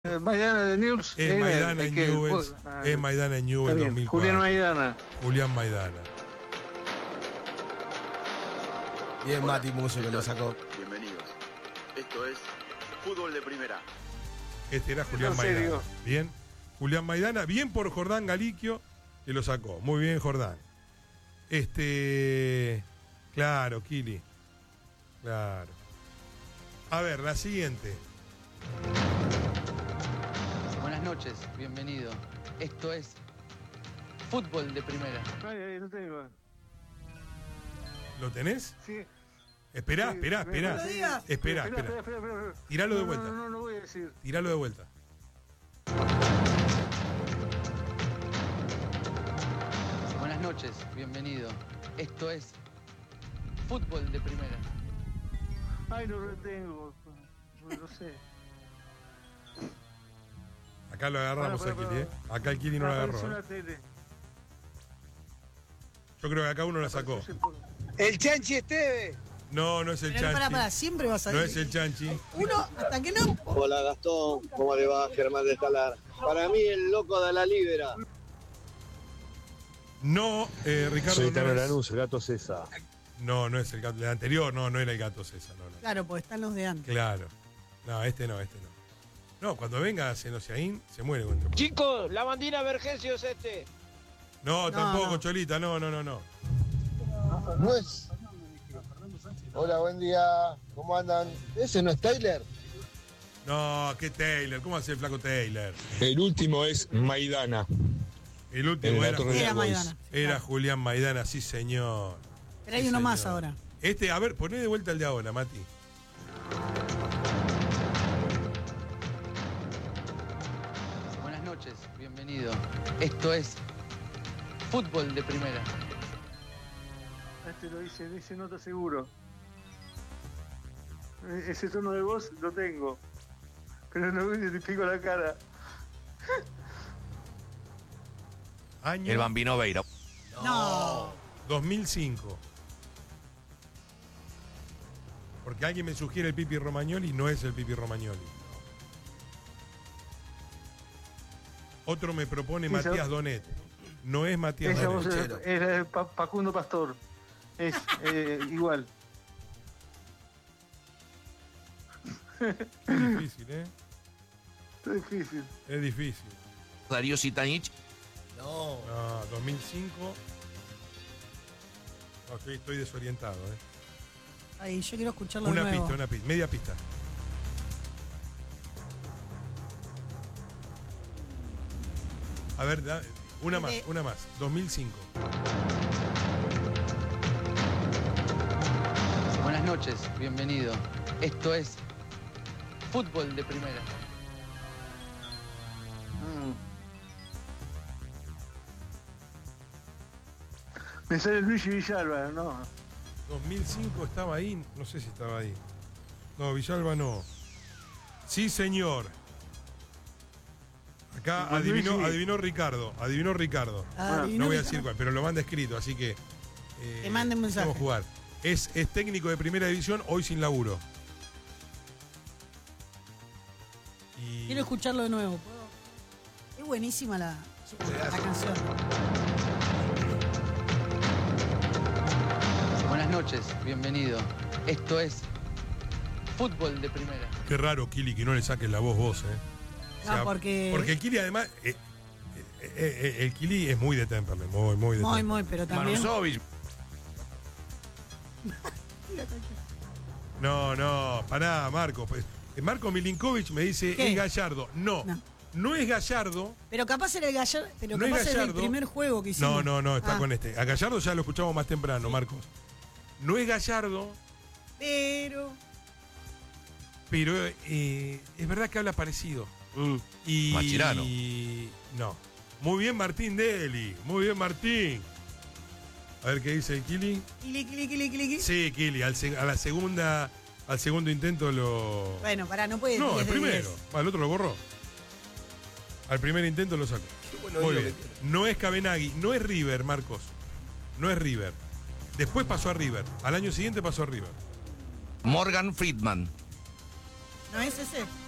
Maidana de News. Es Maidana en Newell's. Es Maidana en Newell's 2004. Julián Maidana. Julián Maidana. Bien, Mati Musso que lo sacó. Bienvenidos. Esto es Fútbol de Primera. Este era Julián Maidana. Bien. Julián Maidana. Bien por Jordán Galiquio, que lo sacó. Muy bien, Jordán. Claro, Kili. Claro. A ver, la siguiente. Buenas noches, bienvenido. Esto es Fútbol de Primera. Ay, no tengo. ¿Lo tenés? Sí. Esperá. Espera. Tiralo de vuelta. No voy a decir. Tiralo de vuelta. Buenas noches, bienvenido. Esto es Fútbol de Primera. Ay, no lo tengo. No sé. Acá lo agarramos al Kili, ¿eh? Acá el Kili no lo agarró. Yo creo que acá uno la sacó. El Chanchi Esteve. No es el Chanchi. Para, siempre vas a ir. No es el Chanchi. Uno, hasta que no. Hola Gastón, ¿cómo le va? Germán de Estalar. Para mí el loco de la Libera. No, Ricardo. Soy Tano Lanús, el gato César. No es el gato. El anterior no era el gato César. No. Claro, porque están los de antes. Claro. No, este no. No, cuando venga Senosiaín, se muere contra. Chicos, la bandina Vergencio es este. No, tampoco, Cholita, no. No es. Hola, buen día. ¿Cómo andan? ¿Ese no es Taylor? No, ¿qué Taylor? ¿Cómo hace el flaco Taylor? El último es Maidana. El último Era Maidana. Era Julián Maidana, sí, señor. Pero hay sí, uno señor. más ahora. A ver, poné de vuelta el de ahora, Mati. Buenas noches, bienvenido. Esto es Fútbol de Primera. Este lo dice nota seguro. Ese tono de voz lo tengo. Pero no me pico la cara. Año El Bambino Veira. No. 2005. Porque alguien me sugiere el Pipi Romagnoli, no es el Pipi Romagnoli. Otro me propone Matías Donet. No es Matías Esa voz Donet. era Facundo Pastor. Es igual. Es difícil, ¿eh? Es difícil. Darío Sitanich. No. 2005. No, estoy desorientado, ¿eh? Ay, yo quiero escucharlo de nuevo. Una pista, media pista. A ver, una más. 2005. Buenas noches, bienvenido. Esto es Fútbol de Primera. Me sale Luigi Villalba, ¿no? 2005 estaba ahí, no sé si estaba ahí. No, Villalba no. Sí, señor. Acá adivinó Ricardo. No voy a decir cuál, pero lo manda escrito, así que que manden un mensaje. vamos a jugar. Es técnico de primera división, hoy sin laburo. Quiero escucharlo de nuevo. ¿Puedo? Es buenísima la canción. Buenas noches, bienvenido. Esto es Fútbol de Primera. Qué raro, Kili, que no le saques la voz vos, ¿eh? No, porque el Kili además, el Kili es muy de Temperley, muy de Temperley. Muy, pero también. Manusovich. No, pará, Marco. Pues, Marco Milinkovic me dice, ¿qué? Es Gallardo. No es Gallardo. Pero capaz era el Gallardo. Pero no capaz es era el primer juego que hicimos. No, está con este. A Gallardo ya lo escuchamos más temprano, sí. Marcos. No es Gallardo. Pero es verdad que habla parecido. Machirano. No. Muy bien, Martín Deli. Muy bien, Martín. A ver qué dice el Kili. Kili. Sí, Kili. Al segundo intento lo. Bueno, no puede. No, el primero. El otro lo borró. Al primer intento lo sacó. Muy bien. No es Cabenagui, no es River, Marcos. No es River. Después pasó a River. Al año siguiente pasó a River. Morgan Friedman. ¿No es ese?